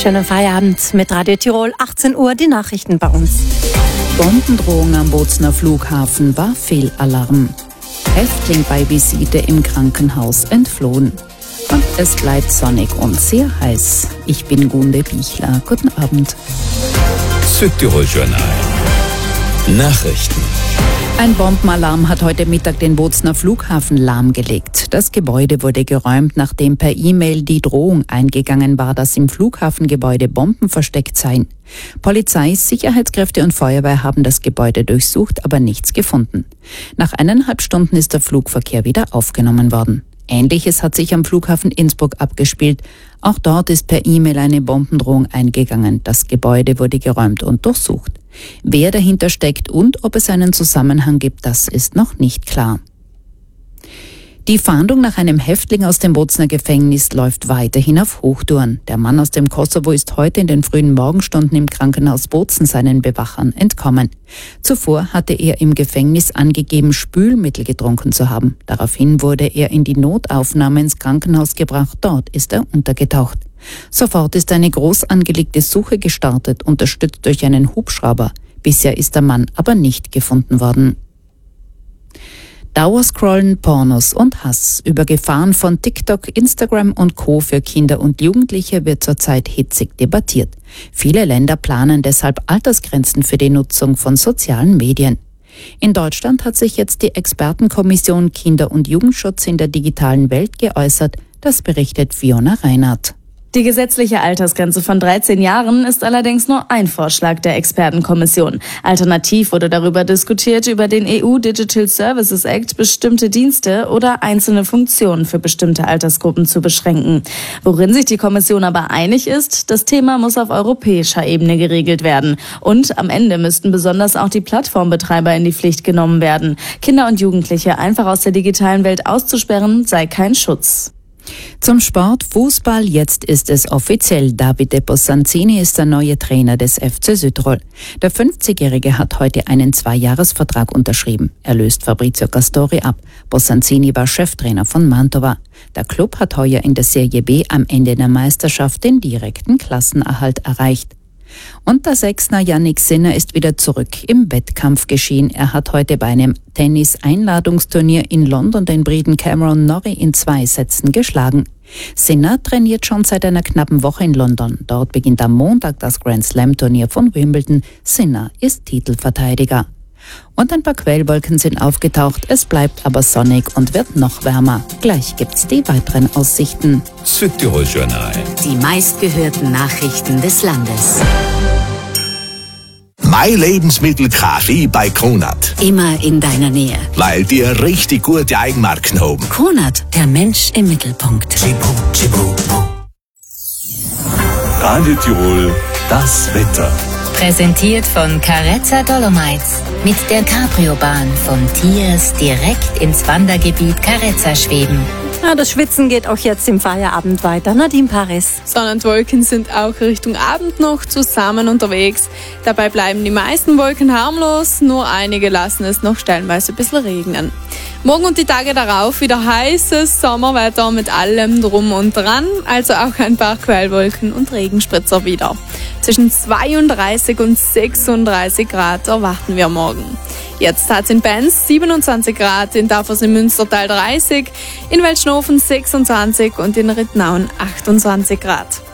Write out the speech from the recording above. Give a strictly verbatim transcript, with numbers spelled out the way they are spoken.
Schönen Feierabend mit Radio Tirol, achtzehn Uhr, die Nachrichten bei uns. Bombendrohung am Bozner Flughafen war Fehlalarm. Häftling bei Visite im Krankenhaus entflohen. Und es bleibt sonnig und sehr heiß. Ich bin Gunde Bichler. Guten Abend. Südtirol Journal. Nachrichten. Ein Bombenalarm hat heute Mittag den Bozner Flughafen lahmgelegt. Das Gebäude wurde geräumt, nachdem per E-Mail die Drohung eingegangen war, dass im Flughafengebäude Bomben versteckt seien. Polizei, Sicherheitskräfte und Feuerwehr haben das Gebäude durchsucht, aber nichts gefunden. Nach eineinhalb Stunden ist der Flugverkehr wieder aufgenommen worden. Ähnliches hat sich am Flughafen Innsbruck abgespielt. Auch dort ist per E-Mail eine Bombendrohung eingegangen. Das Gebäude wurde geräumt und durchsucht. Wer dahinter steckt und ob es einen Zusammenhang gibt, das ist noch nicht klar. Die Fahndung nach einem Häftling aus dem Bozner Gefängnis läuft weiterhin auf Hochtouren. Der Mann aus dem Kosovo ist heute in den frühen Morgenstunden im Krankenhaus Bozen seinen Bewachern entkommen. Zuvor hatte er im Gefängnis angegeben, Spülmittel getrunken zu haben. Daraufhin wurde er in die Notaufnahme ins Krankenhaus gebracht. Dort ist er untergetaucht. Sofort ist eine groß angelegte Suche gestartet, unterstützt durch einen Hubschrauber. Bisher ist der Mann aber nicht gefunden worden. Dauerscrollen, Pornos und Hass. Über Gefahren von TikTok, Instagram und Co. für Kinder und Jugendliche wird zurzeit hitzig debattiert. Viele Länder planen deshalb Altersgrenzen für die Nutzung von sozialen Medien. In Deutschland hat sich jetzt die Expertenkommission Kinder- und Jugendschutz in der digitalen Welt geäußert. Das berichtet Fiona Reinhardt. Die gesetzliche Altersgrenze von dreizehn Jahren ist allerdings nur ein Vorschlag der Expertenkommission. Alternativ wurde darüber diskutiert, über den E U Digital Services Act bestimmte Dienste oder einzelne Funktionen für bestimmte Altersgruppen zu beschränken. Worin sich die Kommission aber einig ist, das Thema muss auf europäischer Ebene geregelt werden. Und am Ende müssten besonders auch die Plattformbetreiber in die Pflicht genommen werden. Kinder und Jugendliche einfach aus der digitalen Welt auszusperren, sei kein Schutz. Zum Sport, Fußball, jetzt ist es offiziell. Davide Bosanzini ist der neue Trainer des F C Südtirol. Der fünfzigjährige hat heute einen Zweijahresvertrag unterschrieben. Er löst Fabrizio Castori ab. Bosanzini war Cheftrainer von Mantova. Der Club hat heuer in der Serie B am Ende der Meisterschaft den direkten Klassenerhalt erreicht. Und der Sechsner Jannik Sinner ist wieder zurück im Wettkampfgeschehen. Er hat heute bei einem Tennis-Einladungsturnier in London den Briten Cameron Norrie in zwei Sätzen geschlagen. Sinner trainiert schon seit einer knappen Woche in London. Dort beginnt am Montag das Grand Slam-Turnier von Wimbledon. Sinner ist Titelverteidiger. Und ein paar Quellwolken sind aufgetaucht, es bleibt aber sonnig und wird noch wärmer. Gleich gibt's die weiteren Aussichten. Südtirol Journal. Die meistgehörten Nachrichten des Landes. Mein Lebensmittel Kaffee bei Kronat. Immer in deiner Nähe. Weil die richtig gute Eigenmarken haben. Kronat, der Mensch im Mittelpunkt. Radio Tirol, das Wetter. Präsentiert von Carezza Dolomites. Mit der Cabrio-Bahn von Tiers direkt ins Wandergebiet Carezza schweben. Ja, das Schwitzen geht auch jetzt im Feierabend weiter. Nadine Paris. Sonne und Wolken sind auch Richtung Abend noch zusammen unterwegs. Dabei bleiben die meisten Wolken harmlos, nur einige lassen es noch stellenweise ein bisschen regnen. Morgen und die Tage darauf wieder heißes Sommerwetter mit allem drum und dran, also auch ein paar Quellwolken und Regenspritzer wieder. Zwischen zweiunddreißig und sechsunddreißig Grad erwarten wir morgen. Jetzt hat es in Benz siebenundzwanzig Grad, in Tafers im Münstertal dreißig, in Weltschnofen sechsundzwanzig und in Rittnauen achtundzwanzig Grad.